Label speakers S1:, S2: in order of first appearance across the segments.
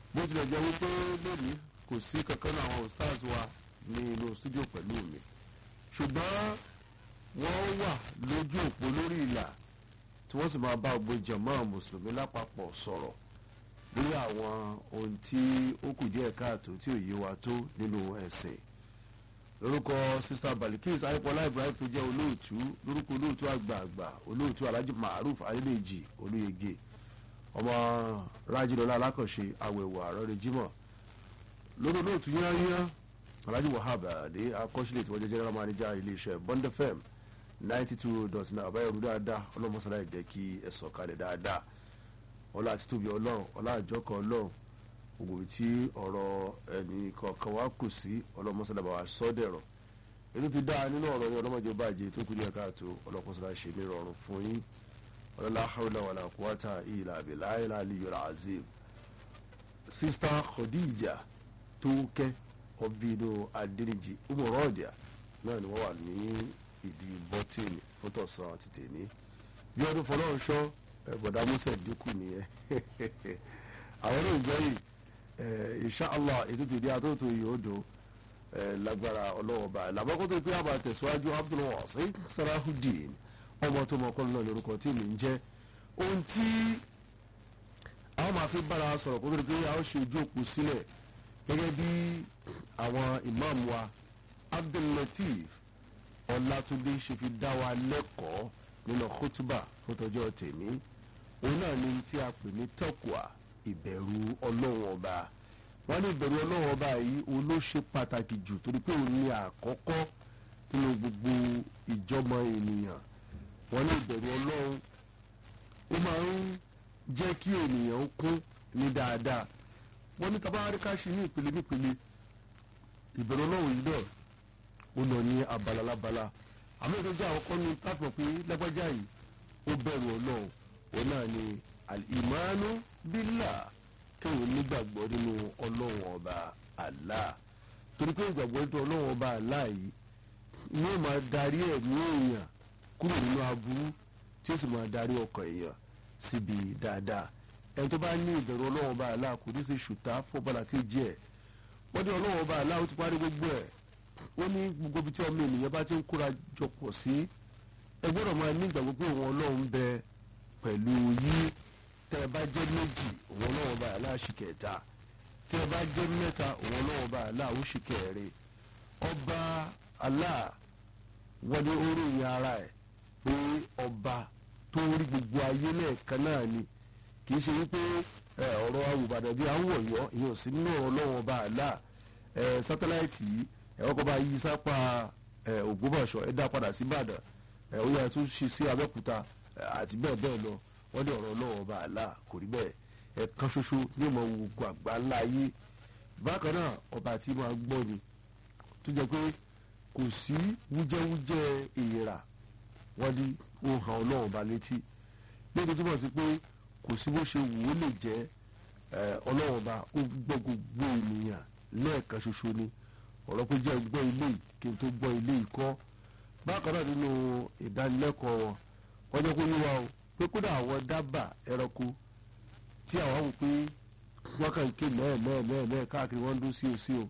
S1: bó tilẹ̀ jẹ́ wípé lónìí kò sí kankan náà àwọn stars wa ní inú studio pẹ̀lú mi ṣùgbọ́n wọ́n wà lójú òpó lórí ìlà tí wọ́n sì máa bá gbogbo jàmáà mùsùlùmí lápapọ̀ sọ̀rọ̀ lórí àwọn ohun tí ó kù díẹ̀ káàtó tí ò yé wa tó nínú ẹ̀sìn lórúkọ sista Balikis Ayípọ̀lá Ibrahim tó jẹ́ olóòtú lórúkọ olóòtú àgbààgbà olóòtú Alhaji Maruf Adédèjì Olúyege ọmọ rájìlọ́lá alákànṣe àwẹ̀wò àrọ́rẹ́ Jímọ̀ lórí olóòtú yányán Alhaji Wahab Adé akọ́ṣílẹ̀ tí wọ́n jẹ́ general manager iléeṣẹ́ Bond FM 92.9 àbáyọ̀rú dáadáa ọlọ́mọsálá ìjẹ́ kí ẹ sọ̀kalẹ̀ dáadáa ọlá àti tóbi ọlọ́run ọlá àjọkọ̀ ọlọ́run gbogbo tí ọ̀rọ̀ ẹni kọ̀ọ̀kan wá kù sí ọlọ́mọsálá bá wa sọ́dẹ̀rọ̀ ètò ti dáa nínú ọ̀rọ̀ yẹn ọlọ́mọdé bàjẹ́ tó kù díẹ̀ káàtó ọlọ́mọsálá ṣe ní ìrọ̀rùn fún yín ọlọ́lá hawla wàlà quwwata illa billahi al-aliyyil azim sista Khadija tó kẹ́ ọbínú adéríjì umorodia náà ni wọ́n wà ní ìdí bọ́tìnì fótọ̀sán ti tèmi bí ọdún fọlọ́ọ̀ṣọ́ bọ̀dá musa dínkù nìyẹn àwọn náà jẹ́ yìí inshallah ètò tèmi àtòtò yìí ó dò lágbára ọlọ́wọ́ba làbọ́kọ́ tó pé àbá tẹ̀síwájú Abdulwasi Sarahudeen ọmọ tó mọ kọ́ni náà lórúkọ tí mi ń jẹ́ ohun tí àwọn máa fi bára sọ̀rọ̀ kó tó di pé a ó ṣe ojú òpó sílẹ̀ gẹ́gẹ́ bí àwọn ìmáàmù wa Abdullateef Ọlátúndé ṣe fi dá wa lẹ́kọ̀ọ́ nínú kútúbà fótọ́jọ́ tèmi òun náà ni tí a pè ní taqwa ìbẹ̀rù ọlọ́run ọba wọ́n ní ìbẹ̀rù ọlọ́run ọba yìí òun ló ṣe pàtàkì jù torí pé òun ni àkọ́kọ́ nínú gbogbo ìjọmọ ènìyàn wọ́n ní ìbẹ̀rù ọlọ́run ó máa ń jẹ́ kí ènìyàn kún ní dáadáa wọ́n ní tabaríkà ṣe ní ìpele nípele ìbẹ̀rù ọlọ́run yìí náà ó lọ ní abala lábala àmọ́ ìtọ́jú àwọn kan ní tápọ̀ pé lágbájá yìí ó bẹ̀rù ọlọ́run òun náà ni al-imanu billah kéwọn nígbàgbọ́ nínú ọlọ́run ọba Allah torí pé ìgbàgbọ́ nínú ọlọ́run ọba Allah yìí ni ó máa darí ẹ̀mí èèyàn kúrò nínú aburú tí ó sì máa darí ọkàn èèyàn síbi dáadáa ẹni tó bá ní ìbẹ̀rù ọlọ́run ọba Allah kò ní í ṣe ṣùtá fún ọbàlàkejì ẹ̀ wọ́n ní ọlọ́run ọba Allah ó ti parí gbogbo ẹ̀ ó ní gbogbo ibi tí ọmọ ènìyàn bá ti ń kóra jọpọ̀ sí ẹ gbọ́dọ̀ máa ní ìgbàgbọ́ pé òun ọlọ́run bẹ pẹ̀lú yín tẹ́ ẹ bá jẹ́ méjì òun ọlọ́run ọba Allah ṣì kẹta tẹ́ ẹ bá jẹ́ mẹ́ta òun ọlọ́run ọba Allah ó ṣì kẹrin ọba Allah wọ́n ní orí ara ẹ̀ pé ọba tó rí gbogbo ayé lẹ́ẹ̀kan náà ni kì í ṣe wípé ọ̀rọ̀ awùbàdàn bíi àwọ̀yọ́ ìyẹn ò sí nínú ọ̀rọ̀ ọlọ́run ọba Allah sátáláìtì yìí ẹ̀wọ́n kọ́ bá yí sápá Ògbómọ̀ṣọ́ ẹ̀dá padà sí Ìbàdàn ó yà tó ṣe sí Abẹ́òkúta àti bẹ́ẹ̀ bẹ́ẹ̀ lọ wọ́n ní ọ̀rọ̀ ọlọ́run ọba Allah kò rí bẹ́ẹ̀ ẹ̀kan ṣoṣo ní ìmọ̀ gbogbo àgbà ńlá ayé bákan náà ọba tí máa gbọ́ ni tó jẹ́ pé kò sí wújẹ́wújẹ́ èèrà wọ́n ní ó hàn ọlọ́run ọba létí lẹ́yìn tó túbọ̀ sí pé kò sí bó ṣe wù ó lè jẹ́ ọlọ́run ọba ó gbọ́ gbogbo ènìyàn lẹ́ẹ̀kan ṣoṣo ni ọ̀rọ̀ pé jẹ́ gbọ́ ilé yìí kí n tó gbọ́ ilé yìí kọ́ bákan náà nínú ìdánilẹ́kọ̀ọ́ wọn wọ́n jẹ́ kó yé wa o pé kódà àwọn dábàá ẹranko tí àwọn wò pé wọ́n kàn ké mẹ́ẹ̀mẹ́ẹ̀mẹ́ẹ̀ káàkiri wọ́n ń dún sí o sí o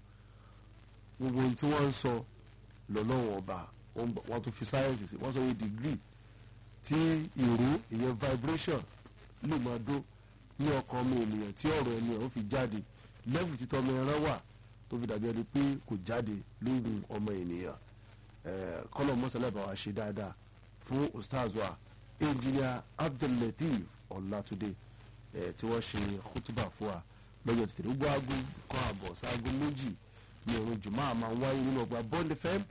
S1: gbogbo ohun tí wọ́n ń sọ lọ́lọ́wọ́n ọba wọ́n tún fi sáyẹ́nsì sí wọ́n sọ yé dìgírì tí ìró ìyẹn vibration lè máa dún ní ọkàn ọmọ ènìyàn tí ọ̀rọ̀ ẹni ẹ̀ ó fi jáde lẹ́fù títọ́ ọmọ ẹran wà tó fi dàbí ẹni pé kò jáde lórí ọmọ ènìyàn kọ́lọ̀ mọ́sálẹ̀ bá wa ṣe dáadáa fún ustaz wa engineer Abdullateef Ọlátúndé tí wọ́n ṣe kútúbà fún wa lọ́jọ́ tètè gbogbo aago kan àbọ̀ sáago méjì ní òun jùmọ̀ àmà wáyé nínú ọgbà Bond FM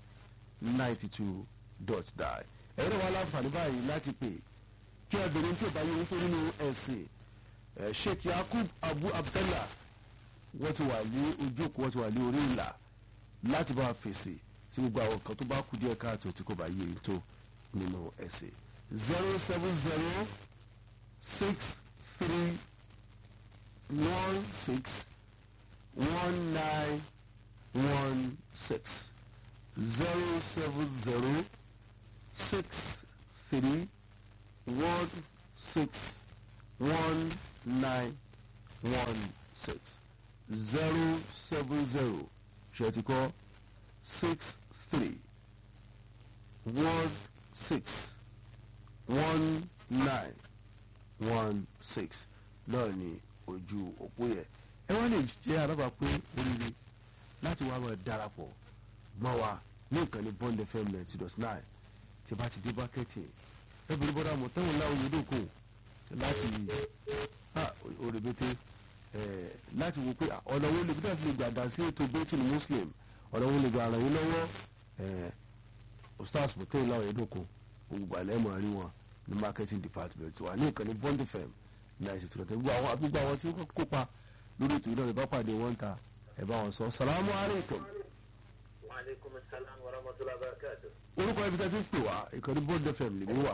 S1: 92.9 ẹ̀rọ wa láǹfààní báyìí láti pè kí ẹbẹ̀rẹ̀ tí ò bá yẹ wípé nínú ẹ̀sìn Sheikh Yakub Abu Abdallah wọ́n ti wà ní ojú òkú wọ́n ti wà ní orí ìlà láti bá fèsì sí gbogbo àwọn kan tó bá kú díẹ̀ káàtó tí kò bá yé tó nínú ẹ̀sìn 07063161916 070 ṣètìkọ́ 63 16 1916 náà ni ojú òpó yẹn. ẹ wá lè jẹ́ alábàápín oríire láti wá máa darapọ̀ mọ́ wa ní ìkànnì Bond FM 90.9 tí bá ti dé bákẹ́tì ẹbìrì bọ́dà mọ̀ tẹ́wọ̀n láwọn yòókù láti òrèbètè láti wò pé ọ̀nà wo lè gbé àti lè gbàdá sí ètò Baitul Muslim, ọ̀nà wo lè gbà ràn yín lọ́wọ́ Ustaz mọ̀tẹ́wọ̀n láwọn yòókù gbogbo àlẹ́ mọ̀ rí wọn ní marketing department wa ní ìkànnì Bond FM 90.9 gbogbo àwọn tí ó kópa lórí ètò ìlànà ìbá pàdé wọn ta ẹ bá wọn sọ salamu aleykum.
S2: Wa aleykum salaam wa rahmatullahi wa barakatuh.
S1: orúkọ ibi tẹ́ fi ń pè wá ìkànnì Bond FM lè mí wà.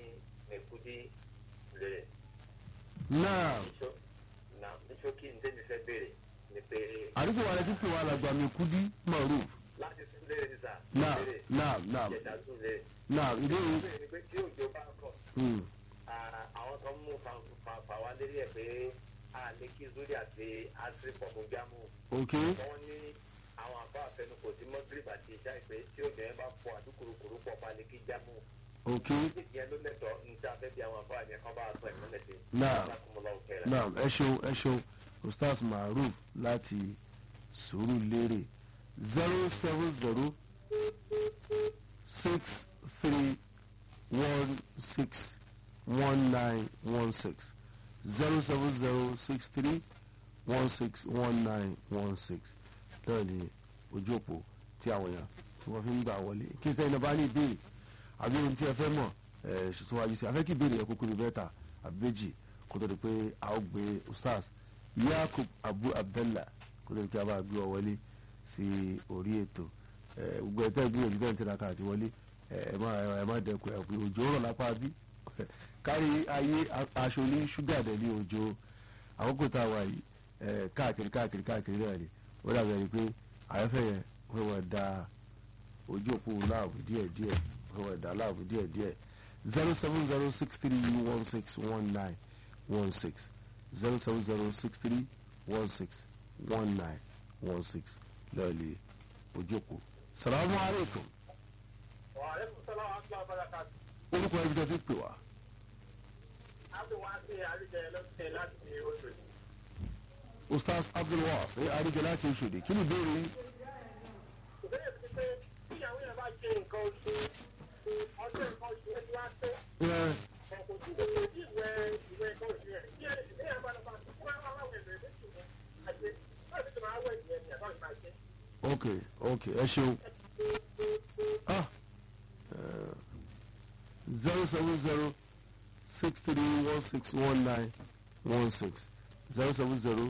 S1: náà
S2: níṣókí ní tẹ́mi fẹ́ béèrè ni pé.
S1: àdúgbò wa lè fi pè wá làgbà mi Kudi Maruf.
S2: láti tún léèrè ní sáà.
S1: náà ìdíwọ́.
S2: ni pé tí òjò bá kọ̀. àwọn kan mú fàwa lérí ẹ̀ pé a lè kí zuri àti asiri pọ̀ fún jámù.
S1: ok.
S2: wọ́n ní àwọn àbá àfẹnukò tí mọ́gírìbì àti ìṣá ìpè tí òjò yẹn bá pọ̀ àdúkùrùkùrù pọ̀ pa lè kí jámù.
S1: ok.
S2: ìyẹn ló lẹ́tọ̀ níta fẹ́ bí àwọn àbá yẹn kan bá a sọ ìmọ̀lẹ́sẹ̀.
S1: naam ẹ ṣeun Ustaz Maruf láti Sùúrùlérè 070 63 16 1916 07063 161916 náà ni ojú òpó tí àwọn èèyàn tí wọ́n fi ń gbà wọlé kí sẹ́yìn náà bá ní ìbéèrè àbí ohun tí ẹ fẹ́ mọ̀ ṣètòwájú sí afẹ́ kí ìbéèrè yẹn kúkú ní mẹ́ta àbí méjì kó tó di pé a ó gbé Ustaz Yakub Abu Abdallah kó tó di pé a bá gbé ọ wọlé sí orí ètò gbogbo ẹ̀ tẹ́ ìgbìyànjú tẹ́ ń tiraka àti wọlé ẹ má dẹ́kun ẹ̀ pé òjò rọ̀ lápá bí kárí ayé aṣọ ní ṣúgà dẹ̀ ní òjò àkókò tá a wà yìí káàkiri náà ni ó dàbí ẹni pé àyẹ̀fẹ́ yẹn wọ́n wọ́n da ojú òpó láàbù díẹ̀díẹ̀ wọ́n wọ́n da láàbù díẹ̀díẹ̀ 07063161916 07063161916 lọ́ọ̀lì ojú òpó. salamu aleykum.
S2: wa aleykum salaam wa rahmatullahi wa barakatuh.
S1: orúkọ ẹbí tó ti pè wá. Ustaz Abdulwas àríjẹ láti Òṣòdì kí ni ìbéèrè yín.
S2: ìbéèrè ti pé tíyàwó yẹn bá ṣe nǹkan oṣù ọjọ́ nǹkan oṣù yẹn ti wá pé ọkọ̀ tí kò tó tí ìwé nǹkan oṣù yẹn tí èèyàn bá lọ bá tó wá wá wẹ̀ lè méjì yẹn àti láti tó máa wẹ̀ ìyẹn ní àbá ìgbà jẹ́.
S1: ok ẹ ṣeun 070 63161916 070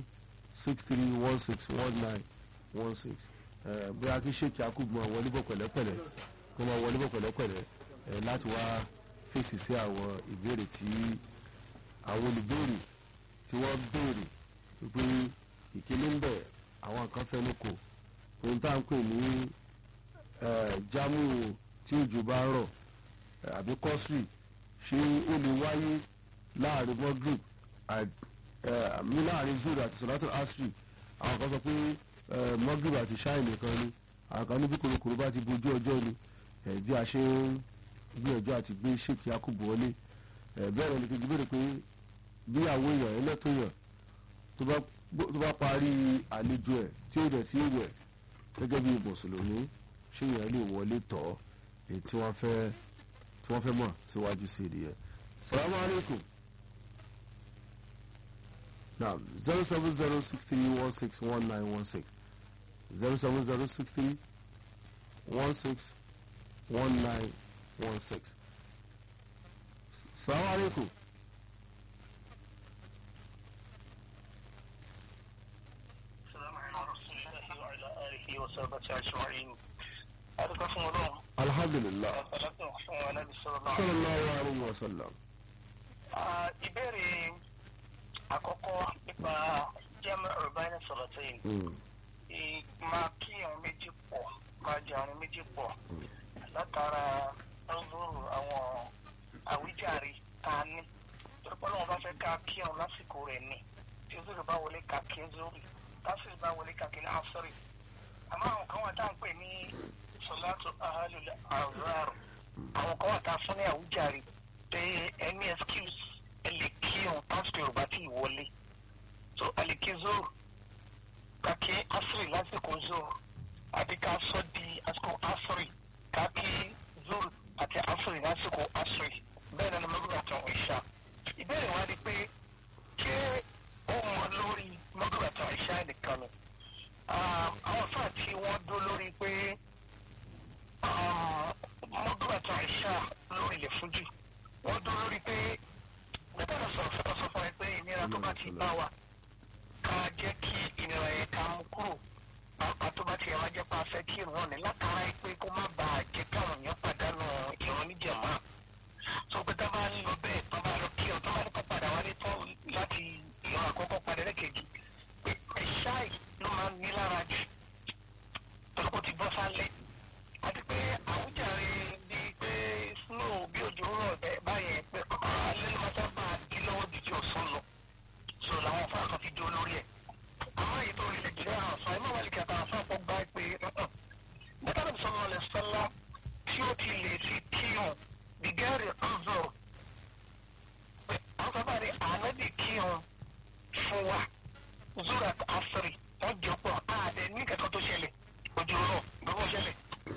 S1: 63161916 bí a kì í ṣe kí a kú mọ wọlé bọ̀ pẹ̀lẹ́pẹ̀lẹ́ kó máa wọlé bọ̀ pẹ̀lẹ́pẹ̀lẹ́ láti wá fèsì sí àwọn ìbéèrè tí àwọn olùbéèrè tí wọ́n béèrè wípé ìkíní ń bẹ̀ àwọn kan fẹ́nu kò ohun tá à ń pè ní jámù tí òjò bá rọ̀ àbí kọ́sìrì ṣé ó lè wáyé láàrin Maghrib mi láàrin zoro àti sọ̀látọ̀ asri àwọn kan sọ pé Maghrib àti ṣáì nìkan ni àwọn kan níbi kòròkòrò bá ti bojú ọjọ́ ni bí a ṣe ń gbìyànjú àti gbé Sheikh Yakubu wọlé bẹ́ẹ̀ ni kejì béèrè pé bí àwọn èèyàn ẹlẹ́tọ̀ọ̀yàn tó bá parí àlejò ẹ̀ tí ó dẹ̀ tí ó wẹ̀ gẹ́gẹ́ bí mùsùlùmí ṣé èèyàn lè wọlé tọ̀ èyí tí wọ́n fẹ́ mọ̀ síwájú sí ìdíyẹ. salamu aleykum. naam 07063161916 07063161916 salamu aleykum. alhamdulillah sallallahu alayhi wa sallam.
S3: ìbéèrè àkọ́kọ́ nípa jẹ́mọ̀ urbanis sọ̀rọ̀tẹ́yìn máa kí àwọn méjì pọ̀ máa jẹ àwọn méjì pọ̀ látara ọ̀zọ́rù àwọn àwíjàre tá a ní torí pé Ọlọ́run bá fẹ́ ká kí àwọn lásìkò rẹ̀ ní tí ozoro bá wọlé ká kí ozoro tásìrì bá wọlé kàkiri àṣírí àmọ́ àwọn kan wà tá à ń pè ní sọ̀látù ahlul azhar àwọn kan wà tá a fún ní àwùjáre pé any excuse ẹ lè kí òun tásìrì ò bá tí ì wọlé so ẹ lè kí zoro kàkí àṣírí lásìkò zoro àbí ká sọ di àsìkò àṣírí kàkí zoro àti àṣírí lásìkò àṣírí bẹ́ẹ̀ náà ni mọ́gbọ́n àtàwọn ìṣá ìbéèrè wa ni pé ṣé ó mọ lórí mọ́gbọ́n àtàwọn ìṣá nìkan ni àwọn fáà tí wọ́n dó lórí pé mọ́gbọ́n àtàwọn ìṣá lórí ilẹ̀ fújì wọ́n dó lórí pé nígbàdàn sọ̀rọ̀ sọ fún ẹ pé ìnira tó bá ti bá wa ká jẹ́ kí ìnira yẹn ká mú kúrò pàápàá tó bá ti yẹ wá jẹ́ pé a fẹ́ kí ìrún ní látara pé kó má bàa jẹ́ káwọn èèyàn pàdánù ìrún níjàmá so pé tá a bá ń lọ bẹ́ẹ̀ tó bá lọ kí ọ tó bá ní kó padà wálé tán láti ìrún àkọ́kọ́ padà lẹ́kẹ̀jì pé ẹ̀ṣá yìí ló máa ń ní lára jù torí kó ti bọ́ sálẹ̀ àti pé àwùjáre bíi pé snow bí òjò rọ̀ bẹ́ẹ̀ báyẹn pé alẹ́ ló máa sábà dí lọ́wọ́ ju ti ọ̀sán lọ so làwọn fáwọn fi jó lórí ẹ̀ àwọn èyí tó rí lè jẹ́ àwọn afá ẹ̀mọ́ wálé kẹta àwọn afá gbá pé mẹ́tàlá sọ̀rọ̀ ọ̀lẹ̀ sọ́lá tí ó ti lè fi kíhùn bìgẹ́rì ọ̀zọ̀ pé àwọn sábà rí ànábì kíhùn fún wa zura asiri wọ́n jọ pọ̀ àdé ní kẹ́kọ̀ọ́ tó ṣẹlẹ̀ ojú rọ̀ gbogbo ṣẹlẹ̀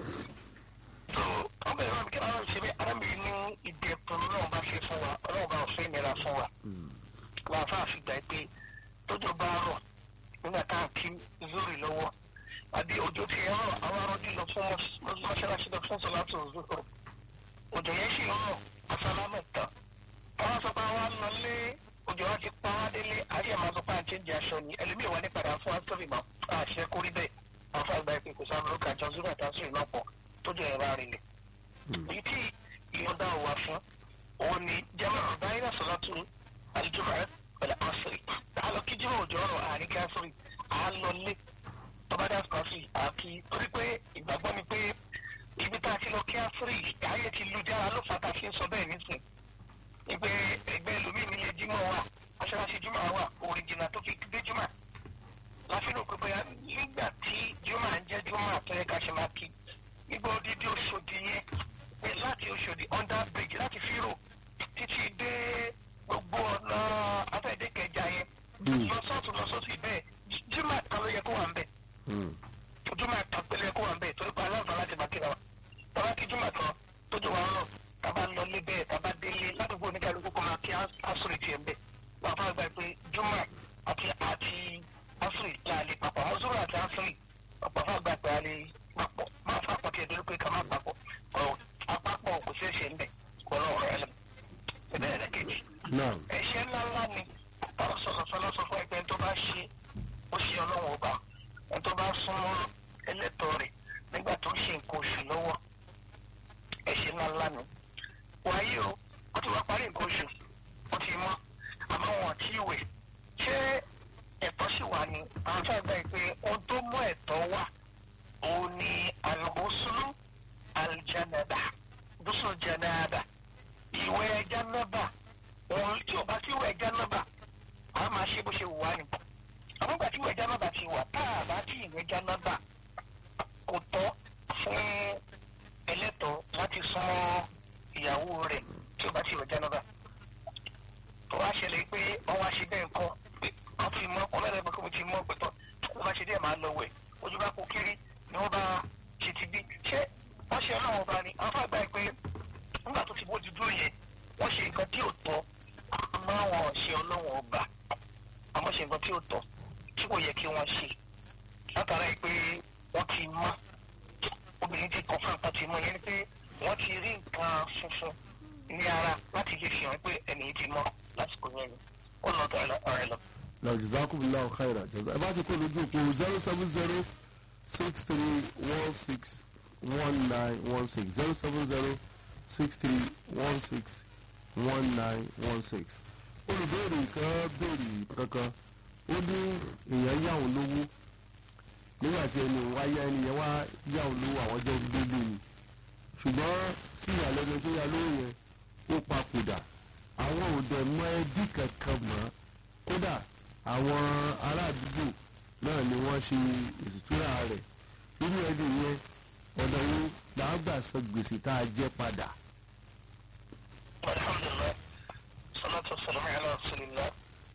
S3: so wọ́n bẹ̀rẹ̀ wọn kí wọ́n ṣe bí arábìnrin ní ìdẹ̀kùn náà bá ṣe fún wa ọlọ́run bá òfin ìnira fún wa wọn afá àfìgbà pé tójò bá rọ̀ nígbà tá a kí zuri lọ́wọ́ àbí òjò ti rọ̀ àwọn arọ́jú lọ fún mọ́ṣáláṣí lọ fún sọ́látù zuru òjò yẹn sì rọ̀ asálámù tán àwọn sọ pé àwọn lọ lé òjò wa ti pa wá délé àti àmọ́ sọ pé à ń chẹ́ǹjì aṣọ ni ẹlòmíì wà ní padà fún asọ́rì mọ́ àṣẹ kórí bẹ́ẹ̀ àwọn fún àgbà ìpè kò sáà lóka àjọ zuru àti asọ́rì náà pọ̀ tójò yẹn bá rinlẹ̀ èyí tí ìyọ̀ǹda wà fún òun ni jẹ́mọ̀ báyìí náà sọ́látù àlùjọ́mọ̀ pẹ̀lú asọ́rì àlọ́ kí jẹ́mọ̀ òjò ọ̀rọ̀ àríkí asọ́rì àlọ́lé tọ́bádà asọ́rì àti torí pé ìgbàgbọ́ ni pé ibi tá a ti lọ kí asọ́rì ayé ti lu jára ló fà tá a fi ń sọ bẹ́ẹ̀ nísìn ìgbẹ́ ẹgbẹ́ ẹlòmíì nílé jímọ̀ wà aṣááṣí jùmọ̀ wà òrìjìnà tó fi dé jùmọ̀ láfínà pé bóyá nígbà tí jùmọ̀ ń jẹ́ jùmọ̀ àtọ́yẹ ká ṣe máa kí nígbà odidi Òṣòdì yẹn pé láti Òṣòdì under bridge láti fírò títí dé gbogbo ọ̀nà afẹ́dẹ́kẹjà yẹn lọ́sọ̀tún bẹ́ẹ̀ jùmọ̀ kan ló yẹ kó wà ń bẹ̀ jùmọ̀ kan pẹ̀lú yẹ kó wà ń bẹ̀ torí pé aláǹfà láti máa kíra wa tọ́lá kí jùmọ̀ kan tó jọ wà ń rọ̀ tàbá lọ lé bẹ́ẹ̀ tàbá délé ládùúgbò oníkàlùkù kó máa kí asúrì tiẹ̀ ń bẹ̀ wọ́n fà gbà pé jùmọ̀ àti asúrì láàlè papọ̀ àwọn zúrò àti asúrì ọ̀pọ̀ fà gbà pé alẹ́ papọ̀ máa fà pọ̀ tiẹ̀ dúró pé ká má papọ̀ àpapọ̀ kò sí ẹ̀ṣẹ̀ ń bẹ̀ ọ̀rọ̀ ọ̀rọ̀ ẹlẹ́kejì ẹ̀ṣẹ̀ ńláńlá ni táwọn sọ̀rọ̀ sọ fún ẹgbẹ́ tó bá ṣe ó ṣe ọlọ́run ọba ẹni tó bá súnmọ́ ẹlẹ́tọ̀ọ́ rẹ̀ nígbà tó ṣe nǹkan oṣù lọ́wọ́ ẹ̀ṣẹ̀ ńláńlá ni wáyé o wọ́n ti wá parí nǹkan oṣù wọ́n ti mọ́ àmọ́ wọn tí ì wẹ̀ ṣé ẹ̀tọ́ sì wà ní àwọn fẹ́ gbà pé ohun tó mú ẹ̀tọ́ wá òun ni al-ghuslu al-janaba ghuslu janaba ìwẹ̀ janaba òun tí o bá ti wẹ̀ janaba a máa ṣe bó ṣe wù wá ni àwọn ìgbà tí ìwẹ̀ janaba ti wà tá a bá tí ìwẹ̀ janaba kò tọ́ fún ẹlẹ́tọ̀ọ́ láti súnmọ́ ìyàwó rẹ̀ tí o bá ti wẹ̀ janaba tó wá ṣẹlẹ̀ pé wọ́n wá ṣe bẹ́ẹ̀ nǹkan pé wọ́n ti mọ́ ọlọ́run ẹgbẹ́ kó ti mọ́ pẹ̀tọ́ wọ́n bá ṣe díẹ̀ máa lọ wẹ̀ ojú bá kó kiri ni wọ́n bá ṣe ti bí ṣé wọ́n ṣe ọlọ́run ọba ni àwọn fàgbà pé nígbà tó ti bó ti dúró yẹn wọ́n ṣe nǹkan tí ò tọ́ àmọ́ àwọn ṣe ọlọ́run ọba àmọ́ ṣe nǹkan tí ò tọ́ tí kò yẹ kí wọ́n ṣe látara pé wọ́n ti mọ́ obìnrin ti kàn fún nǹkan tí mọ́ yẹn ni pé wọ́n ti rí nǹkan funfun ní ara láti lè fi hàn pé ẹni ti mọ́ lásìkò yẹn ni ó lọ tọ̀ ọ̀rẹ́ lọ.
S1: na jazakumullahu khairan ẹ bá ti kó lójú òpó 07063161916 olùbéèrè kan béèrè kankan ó ní èèyàn yá òun lówó nígbà tí ẹni wá yá ẹni yẹn wá yá òun lówó àwọn jẹ́ gbélé ni ṣùgbọ́n sí ìyàlẹ́nu tó yá lówó yẹn ó papòdà àwọn ò dẹ̀ mọ ẹbí kankan mọ́ kódà àwọn ará àdúgbò náà ṣe ìsìtúra rẹ̀ nínú ẹni yẹn ọ̀nà wo làá gbà san gbèsè tá a jẹ́ padà.
S3: alhamdulilayi salatu wasalam ala rasulillah.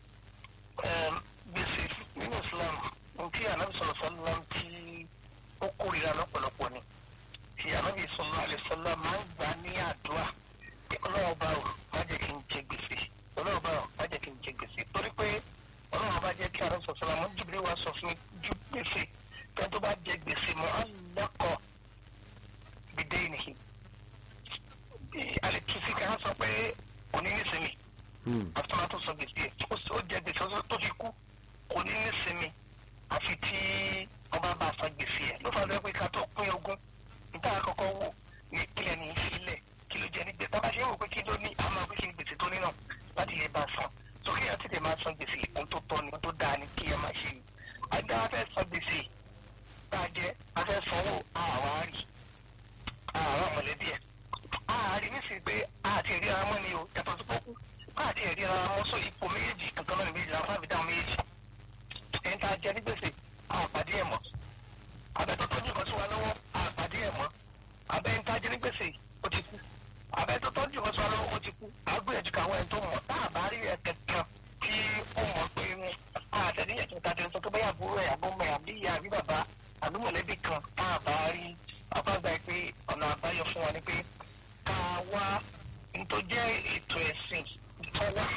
S3: Gbèsè nínú Islam nkí anabi sallallahu alaihi wasallam tí ó kórìíra lọ́pọ̀lọpọ̀ ni tí anabi sallallahu alaihi wasallam máa ń gbà ní àdúrà pé ọlọ́wọ́ bá o má jẹ́ kí n jẹ gbèsè ọlọ́wọ́ bá o má jẹ́ kí n jẹ gbèsè torí pé ọlọ́wọ́ bá jẹ́ kí anabi sallallahu alaihi wasallam Jibril wá sọ fún ju gbèsè pé tó bá jẹ gbèsè mọ́ alákọ̀ bidaynihi alẹ́ tùsí kan sọ pé òní nísìnyí àtúntò tó sọ gbèsè ó jẹ gbèsè tó fi kú kò ní nísìnyí àfi tí ọba bá san gbèsè ẹ ló fà lọ pé ká tó pín ogún níta àkọ́kọ́ wò ní ìpínlẹ̀ ní ìfilẹ̀ kí ló jẹ ní gbèsè tábà ṣe ń wò pé kí ló ní àmọ́ pé kí ni gbèsè tó ní náà láti lè bá a san sókè àti tètè máa san gbèsè ohun tó tọ́ ni ohun tó dáa ni kí ẹ máa ṣe ni àgbà wa fẹ́ san gbèsè tá a jẹ a fẹ́ sanwó àwárí àwọn mọ̀lẹ́bí ẹ̀ àárín nísìnyí pé àti ẹ̀rí ara mọ́ ni o yàtọ̀ sí pọ́kú àti ẹ̀rí ara mọ́ sọ ipò méjèèjì kankan náà ní méjèèjì àwọn fábí dáhùn méjèèjì ẹni tá a jẹ ní gbèsè àpàdé ẹ̀ mọ́ abẹ́ tó tọ́jú nǹkan sí wa lọ́wọ́ àpàdé ẹ̀ mọ́ abẹ́ ẹni tá a jẹ ní gbèsè ó ti kú abẹ́ tó tọ́jú nǹkan sí wa lọ́wọ́ ó ti kú àgbẹ̀yẹ̀jú káwọn ẹni tó mọ̀ tá a bá rí ẹ̀ kankan tí ó mọ̀ pé àtẹ̀níyànjú ta ti sọ pé bẹ́ẹ̀ àbúrò ẹ̀ àbọ̀mọ̀ àbí ìyá àbí bàbá àbí mọ̀lẹ́bí kan tá a bá rí àbágbà pé ọ̀nà àbáyọ fún wa ni pé ká wá nítorí ètò ẹ̀sìn ìtọ́wá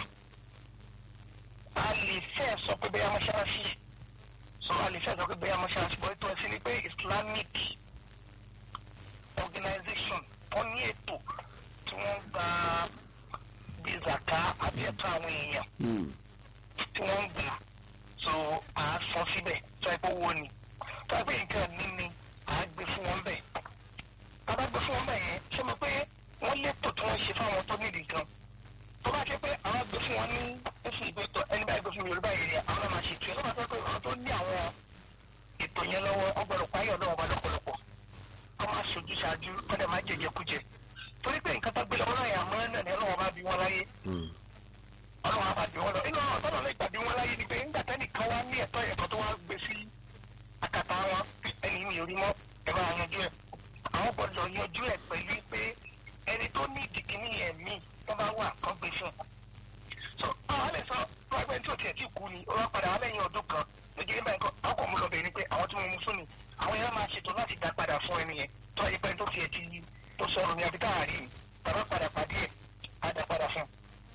S3: a lè fẹ́ sọ pé bẹ́ẹ̀ mọ́ṣáláṣí a lè fẹ́ sọ pé bẹ́ẹ̀ mọ́ṣáláṣí bọ́ ètò ẹ̀sìn ni pé Islamic organization wọ́n ní ètò tí wọ́n gba bí zaka àbí ẹ̀tọ́ àwọn èèyàn tí wọ́n ń gbà so à á sọ síbẹ̀ tó ẹ pé owó ni tó ẹ pé nǹkan ní ni à á gbé fún wọn bẹ́ẹ̀ tá a bá gbé fún wọn bẹ́ẹ̀ yẹn ṣé mo pé wọ́n létò tí wọ́n ṣe fáwọn tó nídìí gan tó bá jẹ́ pé àwọn gbé fún wọn ní oṣù ìgbẹ́tọ̀ ẹni báyìí gbé fún mi olúbáyìí rẹ̀ àwọn náà máa ṣe tiẹ̀ lọ́wọ́ pé àwọn tó ní àwọn ètò yẹn lọ́wọ́ ọgbọ̀rọ̀ páyọ̀ náà wà lọ́pọ̀lọpọ̀ kọ́ máa ṣojú ṣáájú kọ́dẹ̀ máa jẹjẹkújẹ torí pé nǹkan tó gbé lọ́wọ́ náà yà mọ́ náà ni ọlọ́wọ́ bá bí wọn láyé ọlọ́wọ́ bá bí wọn lọ inú ọ̀rọ̀ tọ́lọ́ lè gbà bí wọn láyé ni pé nígbà tẹ́nìkan wá ní ẹ̀tọ́ ẹ̀tọ́ tó wá gbé sí àkàtà wọn ẹni mi ò rí mọ́ ẹ bá yanjú ẹ̀ àwọn gbọ́dọ̀ yanjú ẹ̀ pẹ̀lú pé ẹni tó ní ìdìkíní ẹ̀mí tó bá wà kán gbé fún un. so àwọn lè sọ wọn ẹgbẹ́ tí ò tiẹ̀ tí kú ni ó wá padà wá lẹ́yìn ọdún kan lójú nígbà yẹn àwọn kò mú lọ bẹ̀rẹ̀ ni pé àwọn tí mo mú fún ni àwọn yẹn máa ṣètò láti dá padà fún ẹni yẹn tó wáyé pé tó tiẹ̀ ti tó sọ̀rọ̀ ní abí táàrí ni tàbá padà pàdé ẹ̀ á dá padà fún un.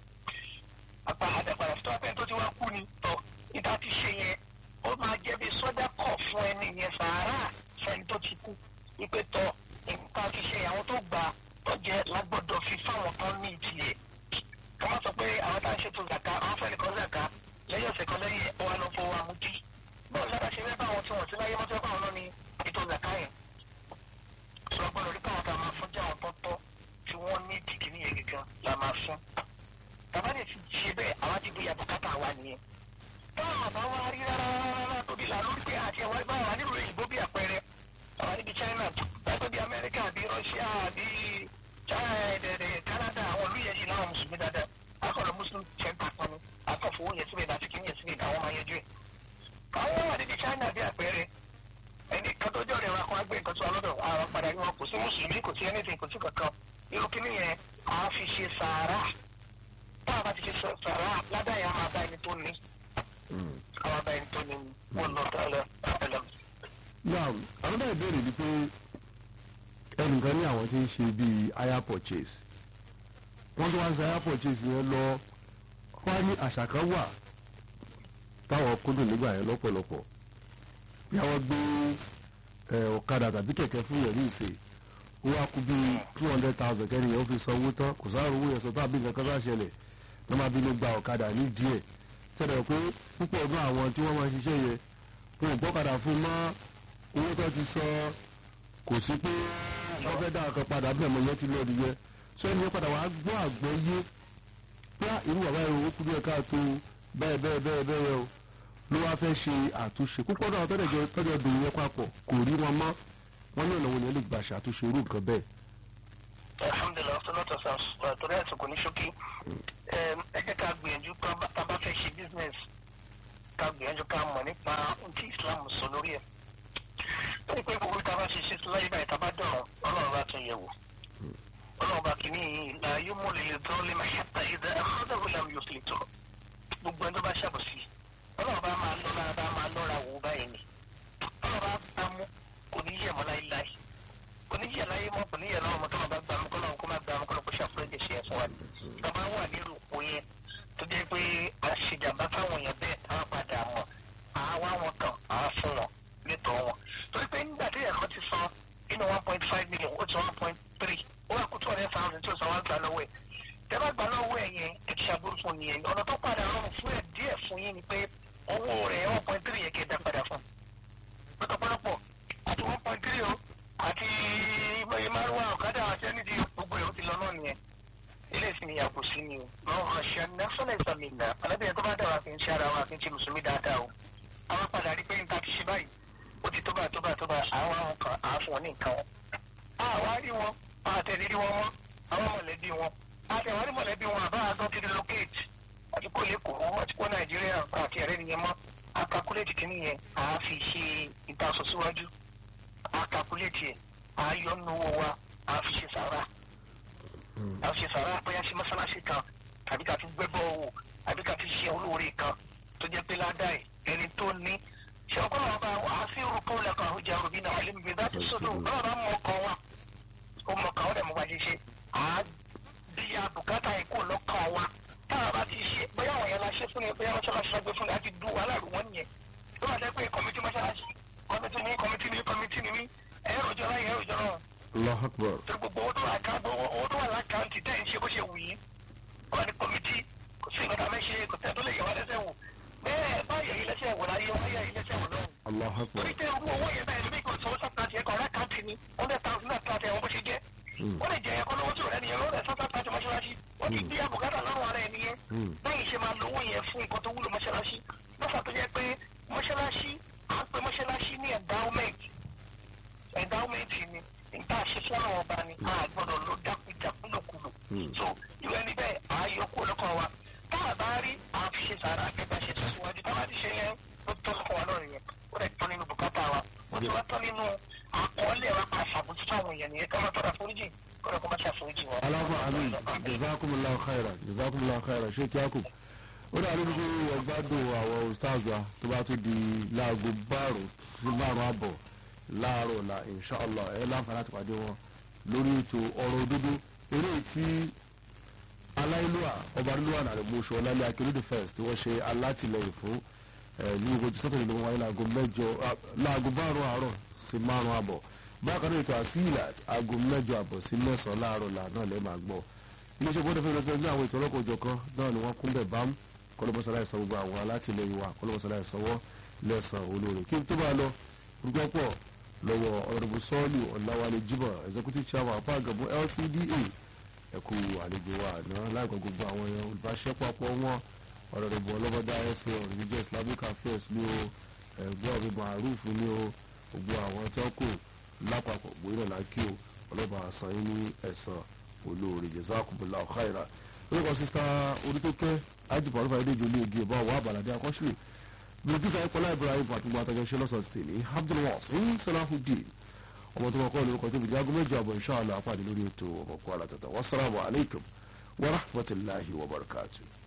S3: apá á dá padà fún tó wá pé tó ti wá kú ni tọ́ ìta ti ṣe yẹn ó máa jẹ́ bí sọ́jà kọ̀ fún ẹni yẹn sàárà fẹ́ni tó ti kú wípé tọ́ nǹkan ti ṣe àwọn tó gbà tọ́jẹ́ lágbọ́dọ̀ fi fáwọn kan ní ìtìlẹ̀ ká má sọ pé àwọn tá à ń ṣètò zaka àwọn fẹ́ẹ́ nìkan zaka lẹ́yìn ọ̀sẹ̀ kan lẹ́yìn wa lọ fọwọ́ amújí bọ́ọ̀ lára ṣe fẹ́ báwọn tí wọ́n ti láyé mọ́tò báwọn náà ní ètò zaka yẹn sọ gbọ́dọ̀ rí káwọn tá a máa fún jẹ́ àwọn tọ́tọ́ tí wọ́n ní ìdìkíní yẹn gẹ́gẹ́ la máa fún tàbá lè ti ṣe bẹ́ẹ̀ àwọn ti gbé yàbùkátà wa nìyẹn táwọn àbá wa rí rárá tóbi là lórí pé àti ẹ̀wá báwọn wà nílùú òyìnbó bí àpẹẹrẹ àwọn níbi China láìpẹ́ bí Amẹ́ríkà bí Russia bí Canada àwọn olú yẹn sì náà mùsùlùmí dáadáa akọ̀lọ̀ muslim center kan ní akọ̀fowó yẹn síbẹ̀ láti kí yẹn síbẹ̀ àwọn máa yẹjú ẹ̀. àwọn wà níbi China bí àpẹẹrẹ ẹni kan tó jọ̀rẹ̀ wa kan á gbé nǹkan tó wà lọ́dọ̀ àwọn padà ní wọn kò sí mùsùlùmí kò sí anything kò sí kankan irú kíní yẹn à á fi ṣe sàárà tá a bá ti ṣe sàárà ládàá yẹn á máa bá ẹni tó ní àwọn bá ẹni tó ní wọn lọ tọ́lẹ̀ ọ̀pẹ̀lẹ̀.
S1: now àwọn náà ìbéèrè ni pé ẹnìkan ní àwọn tí ń ṣe bíi hire purchase wọ́n tó wá ń ṣe hire purchase yẹn lọ wá ní àṣà kan wà táwọn kúndùn nígbà yẹn lọ́pọ̀lọpọ̀ bí àwọn gbé ọ̀kadà tàbí kẹ̀kẹ́ fún yẹn ní ìsè ó wá kú bíi 200,000 kẹ́ni yẹn ó fi san owó tán kò sáà owó yẹn sọ tàbí nǹkan kan bá ṣẹlẹ̀ lọ́ máa bínú gba ọ̀kadà ní díẹ̀ sẹ́dọ̀ pé púpọ̀ ọdún àwọn tí wọ́n máa ṣiṣẹ́ yẹn fún ìgbọ́kadà fún mọ́ owó tó ti sọ kò sí pé wọ́n fẹ́ dá ọkàn padà bí ẹ̀mọ yẹn ti lọ́ọ́ nìyẹn sọ ẹni yẹn padà wàá gbọ́ àgbọ̀ yé pé irú bàbá yẹn ó kú bí ẹ̀ka tó bẹ́ẹ̀ yẹn o ló wá fẹ́ ṣe àtúnṣe púpọ̀ náà tọ́jọ́ dùn yẹn papọ̀ kò rí wọn mọ́ wọn ní ọ̀nà wo ni ẹ lè gbà ṣàtúnṣe irú nǹkan bẹ́ẹ̀.
S3: alhamdulilayi ọsọlọtọ sàn torí àsìkò ní ṣókí ẹ jẹ́ ká gbìyànjú tá a bá fẹ́ ṣe business ká gbìyànjú ká mọ̀ nípa ti Islam sọ lórí ẹ̀. tó ní pé gbogbo ìta bá ṣe ṣe láyé báyìí tá a bá dọ̀rọ̀ ọlọ́run bá tún yẹ̀ wò. ọlọ́run bá kìíní la yóò mú lè tó lè máa ṣàtà ìdá ẹ̀kọ́dọ̀wò làwọn yóò fi lè tọ̀. gbogbo ẹni tó bá ṣàbòsí ọlọ́run bá máa lọ́ra wò báyìí ni. ọlọ́run bá mú kò ní yẹ̀ mọ́ láíláí. kò ní yẹ̀ láyé mọ́ kò ní yẹ̀ lọ́wọ́ mọ́ tó máa bá gbà mú kọ́lọ́run kó má gbà mú kọ́lọ́run kó ṣàfúrẹ́jẹ̀ ṣe ẹ̀ fún wa. tó bá wà ní ìrùpọ̀ yẹn tó jẹ́ pé àṣejàmbá táwọn èèyàn bẹ́ẹ̀ táwọn padà mọ̀ àwa wọn kàn á fún wọn nítorí wọn. torí pé nígbà tí ẹ̀kọ́ ti san inú 1.5 million ó ti 1.3 ó wà kó 200,000 tí ó san wá gbà lọ́wọ́ ẹ̀. tẹ́ bá gbà lọ́wọ́ ẹ̀ yẹn ẹ̀ ti ṣàbúrú fún nìyẹn. ọ̀nà tó padà rọrùn fún ẹ̀ díẹ̀ fún yín ni pé owó rẹ̀ 1.3 yẹn kẹ́ ẹ̀ dá padà fún. pọ̀tọ̀pọ̀lọpọ̀ àti 1.3 o àti márùwá ọ̀kadà àti ẹni tí gbogbo ẹ̀ ó ti lọ náà nìyẹn. ilé ìsìn ni yàgò sí ni o lọ́wọ́ ọ̀ṣẹ́ nẹ́fọ́lẹ̀ ìsàmìnà alábẹ́yẹ tó bá dára fi ń ṣe ara wa fi ń ṣe mùsùlùmí dáadáa o. àwọn padà rí pé níta ti ṣe báyìí ó ti tó bá àwọn àwọn kan àáfọ̀ ní nǹkan wọn. àwa rí wọn àtẹ̀lérí wọn mọ́ àwọn mọ̀lẹ́bí wọn àtẹ̀wárí mọ̀lẹ́bí wọn àbá àtọ́ ti relocate àti kó lẹ́kọ̀ọ́ àti kó Nàìjíríà àti ẹ̀rẹ́ nìyẹn mọ́ àkàkúlẹ̀tì kìíní yẹn àá fi ṣe ìtasọ̀ síwájú àkàkúlẹ̀tì ẹ̀ àáyọ́nú owó wa àá fi ṣe sàrà àá fi ṣe sàrà bóyá ṣe mọ́sálásí kan tàbí ká fi gbẹ́bọ̀ owó àbí ká fi ṣe olóore kan tó jẹ́ pé ládàá ẹ̀ ẹni tó ní ṣẹ́kọ́ náà bá wà á sí rúkọ́ lẹ́kọ̀ọ́ àwùjọ òbí náà wọlé mi bá ti sọ́dọ̀ náà bá mọ ọkọ̀ wa ó mọ ọkọ̀ ọ̀dẹ̀ mo bá ti ṣe àá bí abùkátà ikú lọ́kàn wa táwa bá ti ṣe bóyá àwọn yẹn la ṣe fún yẹn bóyá mọ́ṣáláṣí la gbé fún yẹn á ti dùn wàhálà rù wọ́n nìyẹn tó bá jẹ́ pé kọ́mítì mọ́ṣáláṣí kọ́mítì ní ẹ̀rọ jọra ẹ̀rọ jọra.
S1: Allahu Akbar.
S3: tó gbogbo owó tó wà lákàntì tẹ́ ń ṣe bó ṣe wù yín wọ́n ní kọ́mítì kò sí nǹkan tá a fẹ́ ṣe kò tẹ́ tó lè yẹ wá lẹ́sẹ̀ wò bẹ́ẹ̀ báyọ̀ yìí lẹ́sẹ̀ wò láyé wọ́n yẹ yìí lẹ́sẹ̀ wò lọ́wọ́.
S1: Allahu Akbar.
S3: torí tẹ owó yẹn bẹ́ẹ̀ lómi kò sọ́wọ́ sàkántì ẹ̀kọ́ lákàntì ni 100,000 náà tààtì ẹ̀wọ̀n bó ṣe jẹ́ wọ́n lè jẹ́ ẹ̀kọ́ lọ́wọ́ tí ò rẹ́ nìyẹn lọ́wọ́ ẹ̀sán tààtì mọ́ṣáláṣí wọ́n ti bí àbùkátà lọ́rùn ara ẹ̀ nìyẹn bẹ́ẹ̀ ṣe máa lówó yẹn fún nǹkan tó wúlò mọ́ṣáláṣí lọ́fà tó jẹ́ pé mọ́ṣáláṣí à ń pe mọ́ṣáláṣí ní endowment ni nta ṣe fún àwọn ọba ni a gbọ́dọ̀ ló dákújákú lòkulò so ìwé ni bẹ́ẹ̀ ààyòkú olókọ wa tá a bá rí àfiṣe sàrà akẹgbẹ́ ṣe síwájú tá a bá ti ṣe yẹn ló tọ́ lọ́kọ̀ wa lọ́rùn yẹn ó rẹ̀ tán nínú bùkátà wa ó ti wá tán nínú àkọọ́lẹ̀ wa pa àṣàbùtú fáwọn èèyàn nìyẹn ká má tọ́ra foríjì kọ́ra kó má ṣàforíjì wọn.
S1: aláfọ àmín jazakumullahu khairan Sheikh Yakub ó dà ní gbogbo ọgbádùn àwọn ustaz wa tó bá tó di láago márùn sí márùn àbọ̀ láàárọ̀ ọ̀la inshallah ẹ̀ láǹfààní láti pàdé wọn lórí ètò ọ̀rọ̀ òdodo eré tí aláìlúwà ọba nílùú ànàrẹ̀ mọ́ṣọ́ ọ̀làlẹ́ akérèdè first tí wọ́n ṣe alátìlẹyìn fún ní ogójì sátọ̀dẹ̀ ló wáyé láago márùn àárọ̀ sí márùn àbọ̀ bákan náà ètò àsílà aago mẹ́jọ àbọ̀ sí mẹ́sàn-án láàárọ̀ là náà lẹ́ẹ̀ máa gbọ́ iléeṣẹ́ gbọ́dọ̀ fẹ́ẹ́ lọ́pẹ́ ní àwọn ètò ọlọ́kọ̀ òjọ̀kan náà ni wọ́n kún bẹ̀ bám kọ́lọ́mọsálá ìsan gbogbo àwọn alátìlẹyìn wa kọ́lọ́mọsálá ìsanwó lẹ́sàn olóore kí n tó bá lọ rúgbọ́pọ̀ lọ́wọ́ ọ̀rọ̀bù sọ́ọ̀lù ọ̀làwálé jimoh executive chairman apá àgàbọ̀ LCDA ẹ̀kú àlejò wa àná láìpẹ́ gbogbo àwọn èèyàn olùbáṣẹ́pọ̀ àpọ̀ wọn ọ̀rọ̀bù ọlọ́mọdá ẹ̀sẹ̀ religious islamic affairs ní o ẹ̀gbọ́n mi maruf ní o gbogbo àwọn tí wọ́n kù lápapọ̀ gbóyè náà kí o ọlọ́ba àṣà yín ní ẹ̀sán olóore jazakumullahu khaira orúkọ sísá orítókẹ́ ajibu arúfà ẹ̀dẹ́jọ́ ilé igi ìbọn àwọn àbàlàdé akọ́ṣẹ́ bilkisa ẹ̀kọ́lá ibrahim àtúgbò àtàjọṣe lọ́sọ̀ọ̀sì tèmi abdulwasin salahudeen ọmọ tó kọ́ lórúkọ tó fi di aago méjì àbọ̀ inshallah àpàdé lórí ètò ọmọkùnrin àtàtà wassalamu alaikum wa rahmatullahi wa barakatuh.